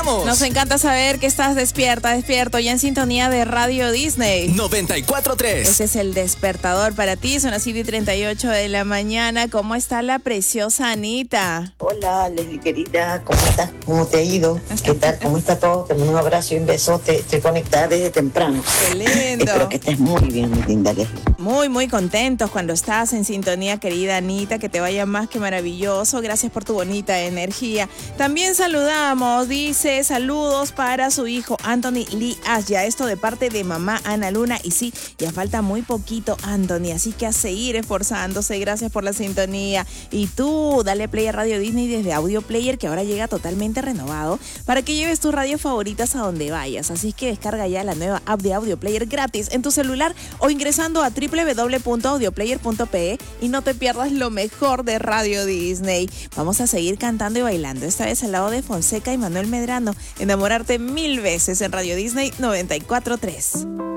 despertamos. Nos encanta saber que estás despierto ya en sintonía de Radio Disney 94.3. Ese es el despertador para ti. Son las 7:38 de la mañana. ¿Cómo está la preciosa Anita? Hola, Leslie querida, ¿cómo estás? ¿Cómo te ha ido? ¿Qué tal? ¿Cómo está todo? Te mando un abrazo y un besote. Estoy conectada desde temprano. ¡Qué lindo! Espero que estés muy bien, mi linda Leslie. Muy contentos cuando estás en sintonía, querida Anita, que te vaya más que maravilloso. Gracias por tu bonita energía. También saludamos, dice, saludos para su hijo Anthony Lee Asya. Esto de parte de mamá Ana Luna. Y sí, ya falta muy poquito, Anthony, así que a seguir esforzándose. Gracias por la sintonía. Y tú, dale play a Radio Disney desde Audio Player, que ahora llega totalmente renovado, para que lleves tus radios favoritas a donde vayas. Así que descarga ya la nueva app de Audio Player gratis en tu celular o ingresando a www.audioplayer.pe y no te pierdas lo mejor de Radio Disney. Vamos a seguir cantando y bailando, esta vez al lado de Fonseca y Manuel Medrano. Enamorarte 1000 veces en Radio Disney 94.3.